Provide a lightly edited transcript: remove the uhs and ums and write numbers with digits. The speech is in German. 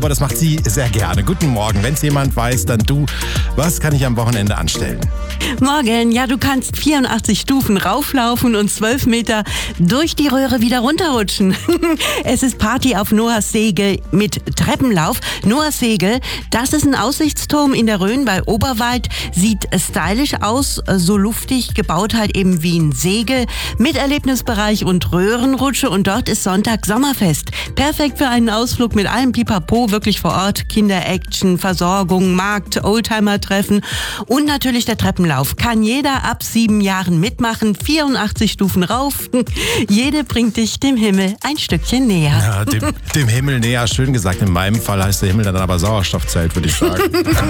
Aber das macht sie sehr gerne. Guten Morgen. Wenn es jemand weiß, dann du. Was kann ich am Wochenende anstellen? Morgen, ja, du kannst 84 Stufen rauflaufen und 12 Meter durch die Röhre wieder runterrutschen. Es ist Party auf Noahs Segel mit Treppenlauf. Noahs Segel, das ist ein Aussichtsturm in der Rhön bei Oberwald. Sieht stylisch aus, so luftig, gebaut halt eben wie ein Segel mit Erlebnisbereich und Röhrenrutsche. Und dort ist Sonntag Sommerfest. Perfekt für einen Ausflug mit allem Pipapo, wirklich vor Ort. Kinder-Action, Versorgung, Markt, Oldtimer-Treffen und natürlich der Treppenlauf. Kann jeder ab 7 Jahren mitmachen. 84 Stufen rauf. Jede bringt dich dem Himmel ein Stückchen näher. Ja, dem Himmel näher, schön gesagt. In meinem Fall heißt der Himmel dann aber Sauerstoffzelt, würde ich sagen.